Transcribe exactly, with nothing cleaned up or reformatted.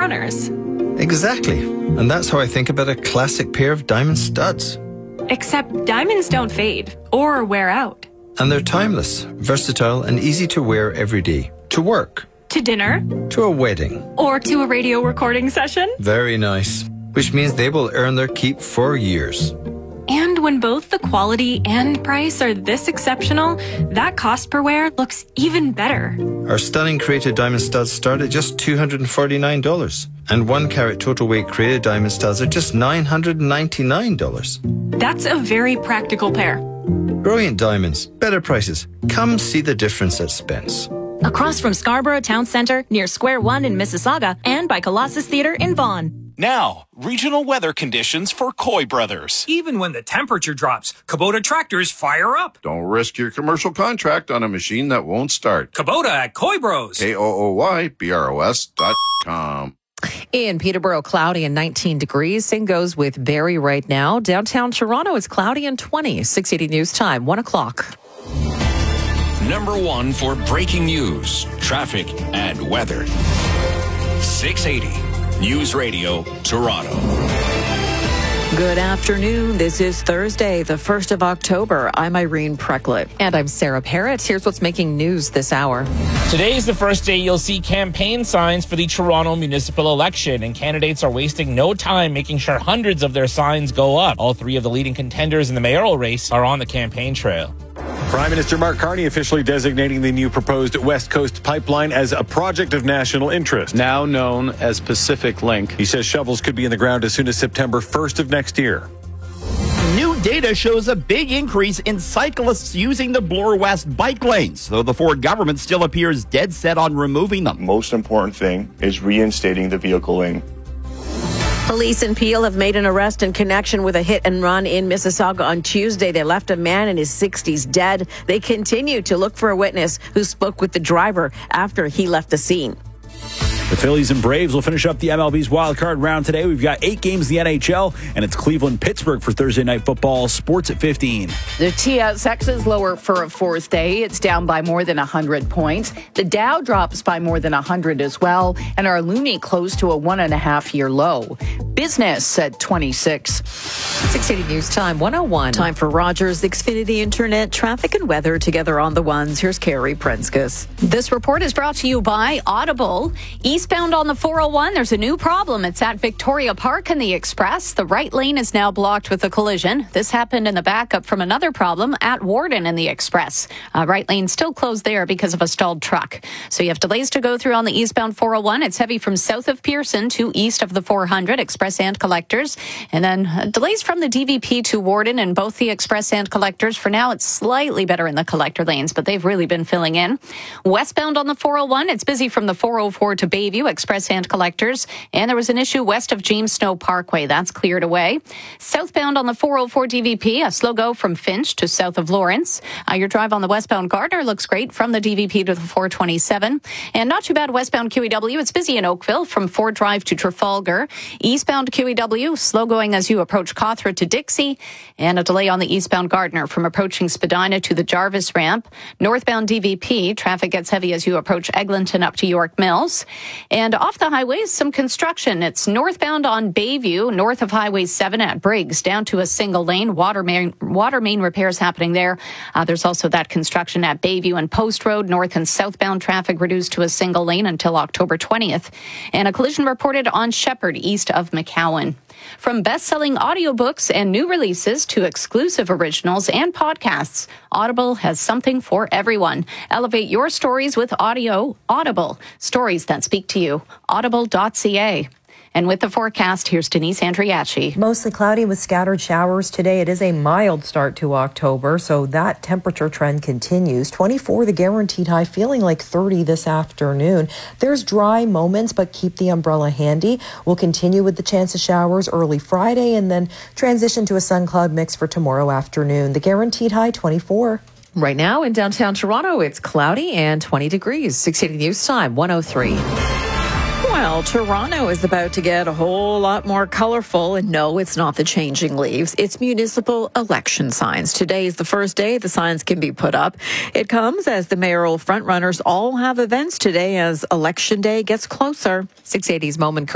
runners. Exactly. And that's how I think about a classic pair of diamond studs. Except diamonds don't fade or wear out. And they're timeless, versatile, and easy to wear every day. To work. To dinner. To a wedding. Or to a radio recording session. Very nice. Which means they will earn their keep for years. And when both the quality and price are this exceptional, that cost per wear looks even better. Our stunning created diamond studs start at just two hundred forty-nine dollars. And one carat total weight created diamond studs are just nine hundred ninety-nine dollars. That's a very practical pair. Brilliant diamonds, better prices. Come see the difference at Spence. Across from Scarborough Town Centre, near Square One in Mississauga, and by Colossus Theatre in Vaughan. Now, regional weather conditions for Coy Brothers. Even when the temperature drops, Kubota tractors fire up. Don't risk your commercial contract on a machine that won't start. Kubota at Coy Bros. K O O Y B R O S dot com. In Peterborough, cloudy and nineteen degrees. Same goes with Barrie right now. Downtown Toronto is cloudy and twenty. six eighty News Time, one o'clock. Number one for breaking news, traffic, and weather. six eighty News Radio, Toronto. Good afternoon. This is Thursday, the first of October. I'm Irene Precklett. And I'm Sarah Parrott. Here's what's making news this hour. Today is the first day you'll see campaign signs for the Toronto municipal election, and candidates are wasting no time making sure hundreds of their signs go up. All three of the leading contenders in the mayoral race are on the campaign trail. Prime Minister Mark Carney officially designating the new proposed West Coast pipeline as a project of national interest. Now known as Pacific Link. He says shovels could be in the ground as soon as September first of next year. New data shows a big increase in cyclists using the Bloor West bike lanes, though the Ford government still appears dead set on removing them. Most important thing is reinstating the vehicle lane. Police in Peel have made an arrest in connection with a hit and run in Mississauga on Tuesday. They left a man in his sixties dead. They continue to look for a witness who spoke with the driver after he left the scene. The Phillies and Braves will finish up the M L B's wild card round today. We've got eight games in the N H L, and it's Cleveland-Pittsburgh for Thursday Night Football. Sports at fifteen. The T S X is lower for a fourth day. It's down by more than one hundred points. The Dow drops by more than one hundred as well, and our Loonie close to a one and a half year low. Business at twenty-six. six eighty News Time, one oh one. Time for Rogers Xfinity Internet, traffic and weather together on the ones. Here's Carrie Prenskus. This report is brought to you by Audible. Eastbound on the four oh one, there's a new problem. It's at Victoria Park and the Express. The right lane is now blocked with a collision. This happened in the backup from another problem at Warden and the Express. Uh, right lane still closed there because of a stalled truck. So you have delays to go through on the eastbound four oh one. It's heavy from south of Pearson to east of the four hundred, Express and Collectors. And then uh, delays from the D V P to Warden and both the Express and Collectors. For now, it's slightly better in the collector lanes, but they've really been filling in. Westbound on the four oh one, it's busy from the four oh four to Bayview, Express and Collectors. And there was an issue west of James Snow Parkway. That's cleared away. Southbound on the four oh four D V P, a slow go from Finch to south of Lawrence. Uh, your drive on the westbound Gardner looks great from the D V P to the four twenty-seven. And not too bad westbound Q E W. It's busy in Oakville from Ford Drive to Trafalgar. Eastbound Q E W, slow going as you approach Cawthra to Dixie. And a delay on the eastbound Gardner from approaching Spadina to the Jarvis ramp. Northbound D V P, traffic gets heavy as you approach Eglinton up to York Mills. And off the highways, some construction. It's northbound on Bayview, north of Highway seven at Briggs, down to a single lane. Water main, water main repairs happening there. Uh, there's also that construction at Bayview and Post Road. North and southbound traffic reduced to a single lane until October twentieth. And a collision reported on Shepherd, east of McCowan. From best-selling audiobooks and new releases to exclusive originals and podcasts, Audible has something for everyone. Elevate your stories with audio. Audible. Stories that speak to you. Audible dot c a. And with the forecast, here's Denise Andriachi. Mostly cloudy with scattered showers today. It is a mild start to October, so that temperature trend continues. twenty-four, the guaranteed high, feeling like thirty this afternoon. There's dry moments, but keep the umbrella handy. We'll continue with the chance of showers early Friday and then transition to a sun-cloud mix for tomorrow afternoon. The guaranteed high, twenty-four. Right now in downtown Toronto, it's cloudy and twenty degrees. six eighty News Time, one oh three. Well, Toronto is about to get a whole lot more colorful, and no, it's not the changing leaves. It's municipal election signs. Today is the first day the signs can be put up. It comes as the mayoral frontrunners all have events today as Election Day gets closer. six eighty's Moment